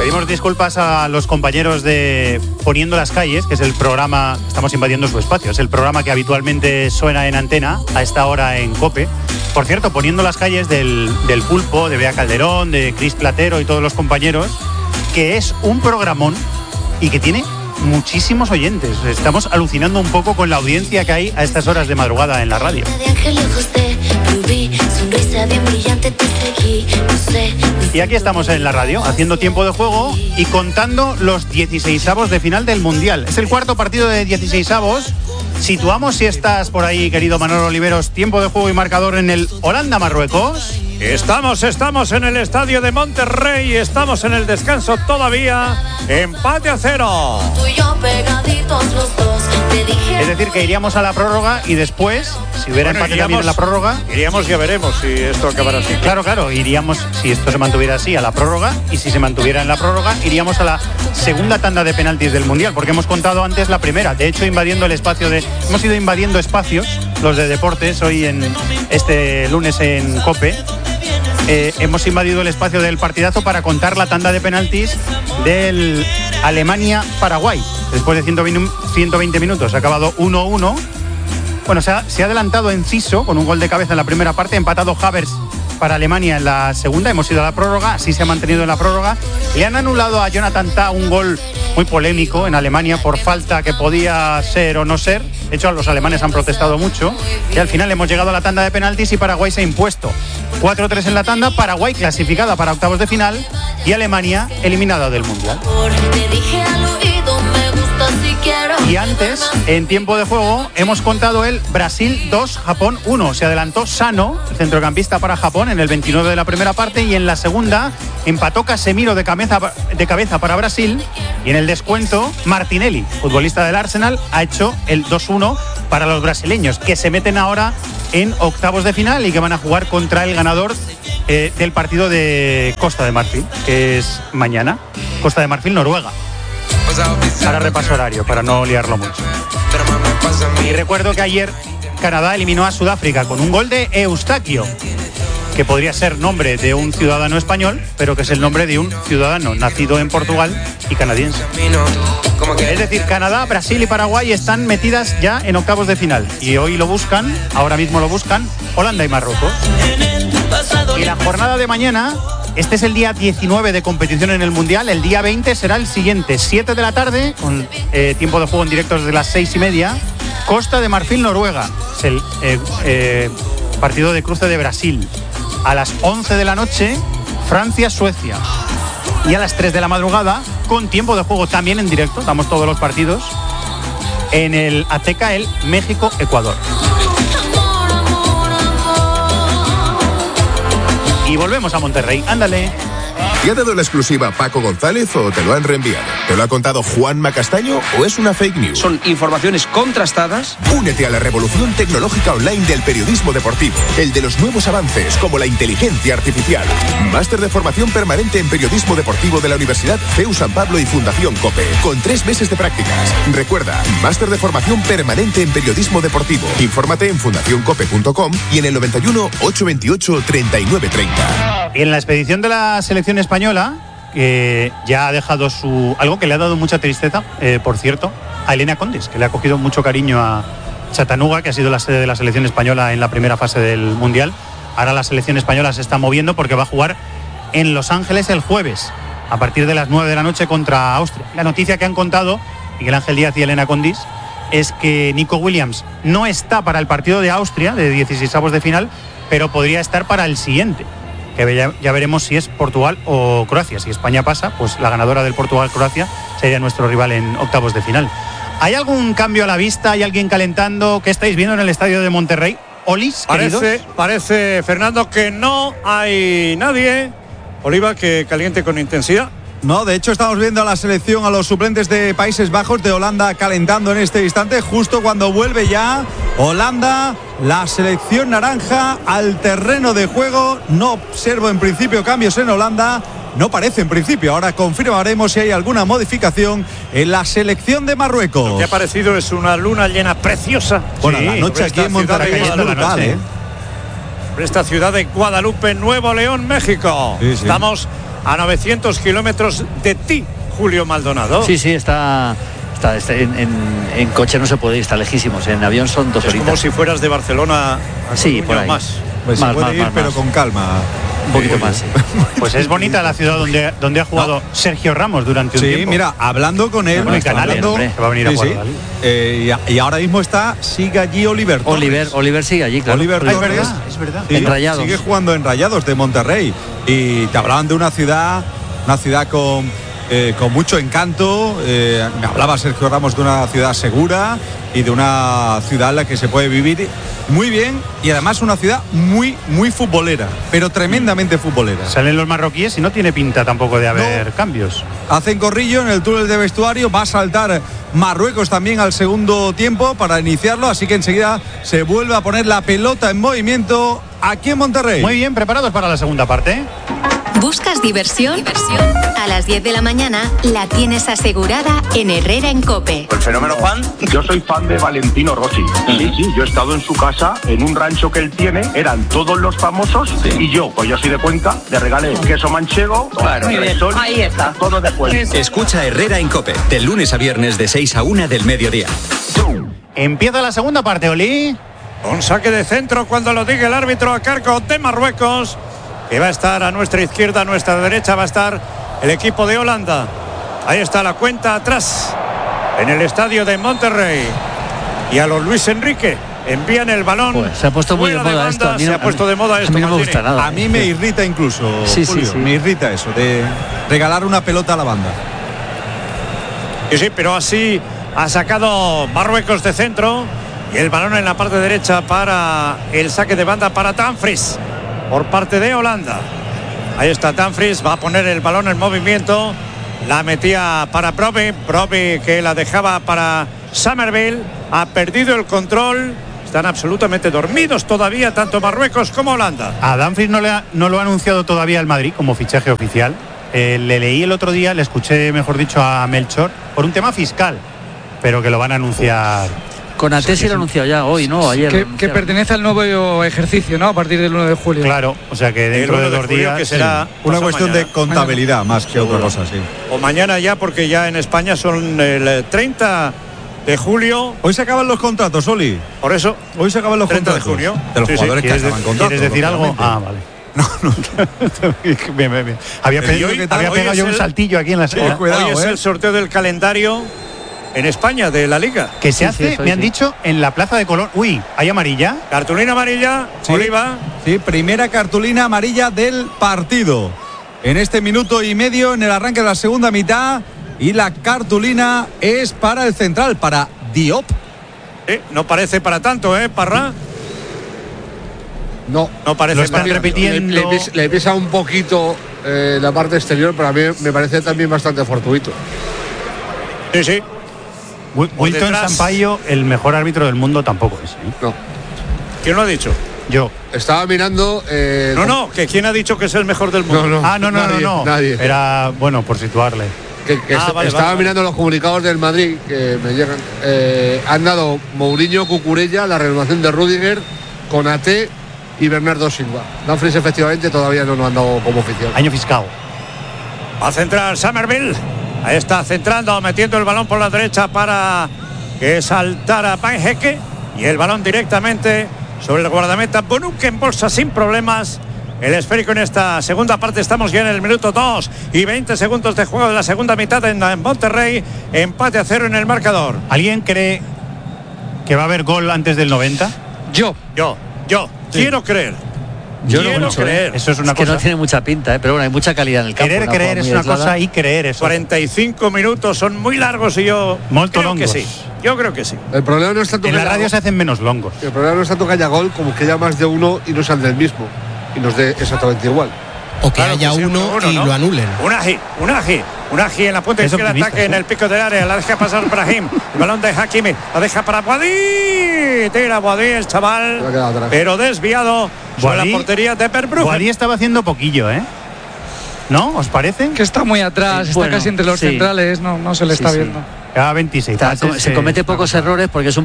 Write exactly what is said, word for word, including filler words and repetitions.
Pedimos disculpas a los compañeros de Poniendo las Calles, que es el programa, estamos invadiendo su espacio, es el programa que habitualmente suena en antena a esta hora en COPE. Por cierto, Poniendo las Calles del, del Pulpo, de Bea Calderón, de Cris Platero y todos los compañeros, que es un programón y que tiene muchísimos oyentes. Estamos alucinando un poco con la audiencia que hay a estas horas de madrugada en la radio. Y aquí estamos en la radio, haciendo tiempo de juego y contando los dieciseisavos de final del Mundial. Es el cuarto partido de dieciseisavos. Situamos, si estás por ahí, querido Manolo Oliveros, tiempo de juego y marcador en el Holanda-Marruecos. Estamos, estamos en el estadio de Monterrey, estamos en el descanso todavía, empate a cero. Es decir, que iríamos a la prórroga y después, si hubiera bueno, empate iríamos, también en la prórroga... Iríamos, ya veremos si esto acabará así. Claro, claro, iríamos, si esto se mantuviera así, a la prórroga, y si se mantuviera en la prórroga, iríamos a la segunda tanda de penaltis del Mundial, porque hemos contado antes la primera, de hecho invadiendo el espacio de... Hemos ido invadiendo espacios, los de deportes, hoy en este lunes en COPE. Eh, hemos invadido el espacio del partidazo para contar la tanda de penaltis del Alemania-Paraguay. Después de ciento veinte minutos ha acabado uno uno. Bueno, se ha, se ha adelantado Enciso con un gol de cabeza en la primera parte, empatado Havertz para Alemania en la segunda. Hemos ido a la prórroga, así se ha mantenido en la prórroga. Le han anulado a Jonathan Tah un gol muy polémico en Alemania por falta que podía ser o no ser. De hecho, los alemanes han protestado mucho. Y al final hemos llegado a la tanda de penaltis y Paraguay se ha impuesto. cuatro tres en la tanda, Paraguay clasificada para octavos de final y Alemania eliminada del Mundial. Y antes, en tiempo de juego, hemos contado el Brasil dos, Japón uno. Se adelantó Sano, el centrocampista para Japón, en el veintinueve de la primera parte, y en la segunda empató Casemiro de cabeza, de cabeza para Brasil, y en el descuento Martinelli, futbolista del Arsenal, ha hecho el dos uno para los brasileños, que se meten ahora en octavos de final y que van a jugar contra el ganador eh, del partido de Costa de Marfil, que es mañana. Costa de Marfil, Noruega. Para repaso horario, para no liarlo mucho. Y recuerdo que ayer Canadá eliminó a Sudáfrica con un gol de Eustaquio, que podría ser nombre de un ciudadano español, pero que es el nombre de un ciudadano nacido en Portugal y canadiense. Es decir, Canadá, Brasil y Paraguay están metidas ya en octavos de final. Y hoy lo buscan, ahora mismo lo buscan, Holanda y Marruecos. Y la jornada de mañana... Este es el día diecinueve de competición en el Mundial. El día veinte será el siguiente, siete de la tarde, con eh, tiempo de juego en directo desde las seis y media. Costa de Marfil, Noruega. Es el eh, eh, partido de cruce de Brasil. A las once de la noche, Francia, Suecia. Y a las tres de la madrugada, con tiempo de juego también en directo, damos todos los partidos, en el Azteca, el México, Ecuador. Y volvemos a Monterrey. Ándale. ¿Te ha dado la exclusiva Paco González o te lo han reenviado? ¿Te lo ha contado Juanma Castaño o es una fake news? Son informaciones contrastadas. Únete a la revolución tecnológica online del periodismo deportivo. El de los nuevos avances, como la inteligencia artificial. Máster de formación permanente en periodismo deportivo de la Universidad C E U San Pablo y Fundación COPE. Con tres meses de prácticas. Recuerda, máster de formación permanente en periodismo deportivo. Infórmate en fundación cope punto com y en el noventa y uno, ochocientos veintiocho, treinta y nueve treinta. Y en la expedición de la selección española, que ya ha dejado su... algo que le ha dado mucha tristeza, eh, por cierto, a Elena Condis, que le ha cogido mucho cariño a Chattanooga, que ha sido la sede de la selección española en la primera fase del Mundial. Ahora la selección española se está moviendo porque va a jugar en Los Ángeles el jueves, a partir de las nueve de la noche contra Austria. La noticia que han contado Miguel Ángel Díaz y Elena Condis es que Nico Williams no está para el partido de Austria, de dieciseisavos de final, pero podría estar para el siguiente, que ya, ya veremos si es Portugal o Croacia. Si España pasa, pues la ganadora del Portugal-Croacia sería nuestro rival en octavos de final. ¿Hay algún cambio a la vista? ¿Hay alguien calentando? ¿Qué estáis viendo en el estadio de Monterrey? ¿Olis, queridos? Parece, parece, Fernando, que no hay nadie, Oliva, que caliente con intensidad. No, de hecho estamos viendo a la selección, a los suplentes de Países Bajos, de Holanda, calentando en este instante, justo cuando vuelve ya Holanda, la selección naranja al terreno de juego. No observo en principio cambios en Holanda, no parece en principio. Ahora confirmaremos si hay alguna modificación en la selección de Marruecos. Lo que ha parecido es una luna llena preciosa. Bueno, sí, la noche aquí en Monterrey es brutal, ¿eh? Por esta ciudad de Guadalupe, Nuevo León, México. Sí, sí. Estamos a novecientos kilómetros de ti, Julio Maldonado. Sí, sí, está... Está, está en, en, en coche no se puede ir, está lejísimos. En avión son dos es horitas. como si fueras de Barcelona a sí, por ahí. más. Pues más, se puede más, ir, más, pero más. con calma. Un poquito más, sí. Pues es bonita la ciudad donde, donde ha jugado no. Sergio Ramos durante un sí, tiempo. Sí, mira, hablando con él. Bueno, y Canales, hablando, hombre, que va a venir a sí, jugar sí. a la Liga. Eh, y, y ahora mismo está, sigue allí Oliver Torres. Oliver, Oliver sigue allí, claro. Oliver Ah, Torres. es verdad, es verdad. Sí, en Rayados. Sigue jugando en Rayados de Monterrey. Y te hablaban de una ciudad, una ciudad con... Eh, con mucho encanto, eh, me hablaba Sergio Ramos de una ciudad segura y de una ciudad en la que se puede vivir muy bien y además una ciudad muy, muy futbolera, pero tremendamente futbolera. Salen los marroquíes y no tiene pinta tampoco de haber no. cambios. Hacen corrillo en el túnel de vestuario, va a saltar Marruecos también al segundo tiempo para iniciarlo, así que enseguida se vuelve a poner la pelota en movimiento aquí en Monterrey. Muy bien, preparados para la segunda parte. ¿Buscas diversión? ¿Diversión? A las diez de la mañana la tienes asegurada en Herrera en COPE. ¿El fenómeno fan? Yo soy fan de Valentino Rossi. Uh-huh. Sí, sí, yo he estado en su casa, en un rancho que él tiene, eran todos los famosos, sí. Y yo, pues yo soy de Cuenca, le regalé queso manchego, claro, resol, ahí está. Todo de Cuenca. Escucha Herrera en COPE, de lunes a viernes de seis a una del mediodía. Empieza la segunda parte, Oli. Un saque de centro cuando lo diga el árbitro a cargo de Marruecos. Que va a estar a nuestra izquierda, a nuestra derecha va a estar el equipo de Holanda. Ahí está la cuenta atrás en el estadio de Monterrey. Y a los Luis Enrique envían el balón. Pues se ha puesto muy de moda banda, esto. A mí se no, ha puesto de moda esto. A mí no me gusta nada. A mí me irrita incluso, sí, Julio, sí, sí. me irrita eso de regalar una pelota a la banda. Sí, sí, pero así ha sacado Marruecos de centro y el balón en la parte derecha para el saque de banda para Dumfries. Por parte de Holanda. Ahí está Dumfries, va a poner el balón en movimiento. La metía para Brobbey. Brobbey que la dejaba para Somerville. Ha perdido el control. Están absolutamente dormidos todavía, tanto Marruecos como Holanda. A Dumfries no, le ha, no lo ha anunciado todavía el Madrid como fichaje oficial. Eh, le leí el otro día, le escuché, mejor dicho, a Melchor, por un tema fiscal. Pero que lo van a anunciar. Con A T sí lo ha anunciado ya hoy, ¿no? Ayer. Que, que pertenece al nuevo ejercicio, ¿no? A partir del uno de julio. Claro, o sea que dentro de dos de julio, días. Que será sí. Una cuestión mañana. de contabilidad mañana. Más que Seguro. Otra cosa, sí. O mañana ya, porque ya en España son el treinta de julio. Hoy se acaban los contratos, Oli. Por eso. Hoy se acaban los treinta contratos. de junio. De los sí, jugadores sí. que acaban contratos. ¿Quieres decir algo? Ah, vale. No, no. bien, bien, bien. Había, pe hoy, había hoy pegado yo el, un saltillo aquí en la sala. Sí, cuidado, hoy es eh. el sorteo del calendario en España de la Liga. Que se sí, hace, sí, me han sí. dicho, en la Plaza de Colón. Uy, ¿hay amarilla? Cartulina amarilla, sí, Oliva. Sí, primera cartulina amarilla del partido. En este minuto y medio, en el arranque de la segunda mitad. Y la cartulina es para el central, para Diop. Sí, no parece para tanto, ¿eh, Parra? No, no parece. Lo están repitiendo. Le, le, pisa, le pisa un poquito eh, la parte exterior, pero a mí me parece también bastante fortuito. Sí, sí. Wilton Sampaio, el mejor árbitro del mundo, tampoco es. ¿eh? No. ¿Quién lo ha dicho? Yo. Estaba mirando. Eh, no, no, que quién ha dicho que es el mejor del mundo. No, no, ah, no, no, nadie, no, no. Nadie. Era, bueno, por situarle. Que, que ah, est vale, estaba vale, mirando vale. los comunicados del Madrid que me llegan. Eh, han dado Mourinho, Cucurella, la renovación de Rüdiger, Konaté y Bernardo Silva. Dumfries efectivamente todavía no nos han dado como oficial. Año fiscal. Va a centrar Somerville. Ahí está centrando, metiendo el balón por la derecha para que saltara Panjeque. Y el balón directamente sobre el guardameta Bonu, que embolsa sin problemas el esférico en esta segunda parte. Estamos ya en el minuto dos y veinte segundos de juego de la segunda mitad en Monterrey. Empate a cero en el marcador. ¿Alguien cree que va a haber gol antes del noventa? Yo, yo, yo. Sí. Quiero creer. Yo Quiero no mucho, creer. ¿eh? Eso es una es cosa que no tiene mucha pinta, ¿eh? Pero bueno, hay mucha calidad en el campo. Querer una creer es una aislada. cosa y creer eso. cuarenta y cinco minutos son muy largos y yo Molto creo longos. que sí. Yo creo que sí. El problema no es tanto en que la radio haya, se hacen menos longos. El problema no es tanto que haya gol como que haya más de uno y no sean del mismo y nos dé exactamente igual. O que claro haya que sí, uno, uno y ¿no? lo anulen. Un ají, un ají, un ají en la punta Es izquierda, ataque ¿sí? en el pico del área, la deja pasar Brahim, el balón de Hakimi, la deja para Boadí, tira Boadí el chaval, pero desviado sobre la portería de Verbruggen. Boadí estaba haciendo poquillo, ¿eh? ¿No? ¿Os parece? Que está muy atrás, sí, está bueno, casi entre los sí. centrales, no, no se le Sí, está sí. viendo. A veintiséis. Está, se comete pocos errores porque es un